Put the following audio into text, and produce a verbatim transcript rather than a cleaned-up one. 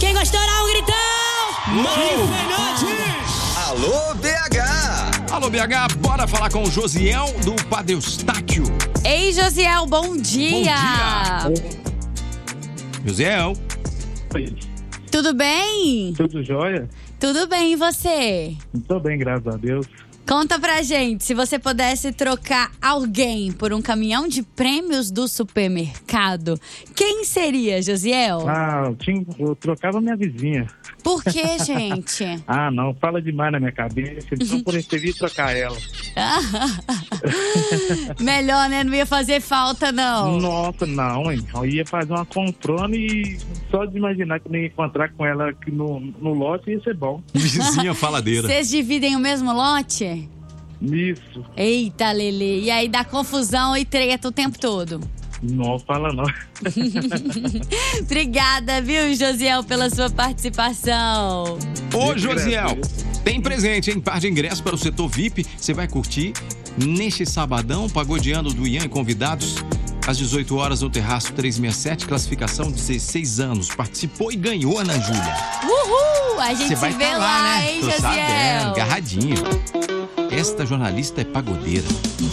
Quem gostou dá um gritão! Mãe Fernandes! Alô, B H! Alô, B H, bora falar com o Josiel do Padre Eustáquio. Ei, Josiel, bom dia! Bom dia! Josiel. Oi. Tudo bem? Tudo jóia? Tudo bem, e você? Tô bem, graças a Deus. Conta pra gente, se você pudesse trocar alguém por um caminhão de prêmios do supermercado, quem seria, Josiel? Ah, eu, tinha, eu trocava minha vizinha. Por quê, gente? Ah, não, fala demais na minha cabeça, então por isso eu devia trocar ela. Melhor, né? Não ia fazer falta, não. Nossa, não, hein? Eu ia fazer uma comprona e só de imaginar que eu ia encontrar com ela aqui no, no lote ia ser bom. Vizinha faladeira. Vocês dividem o mesmo lote? Isso. Eita, Lelê. E aí dá confusão e treta o tempo todo. Não fala não. Obrigada, viu, Josiel, pela sua participação. Ô, Josiel, tem presente, hein? Par de ingressos para o setor V I P. Você vai curtir neste sabadão, pagodeando do Ian e convidados, às dezoito horas no Terraço trezentos e sessenta e sete, classificação dezesseis anos. Participou e ganhou, Ana Júlia. Uhul! A gente Você se vai vê tá lá, lá, né? hein, Tô Josiel? sabendo, agarradinho. Esta jornalista é pagodeira.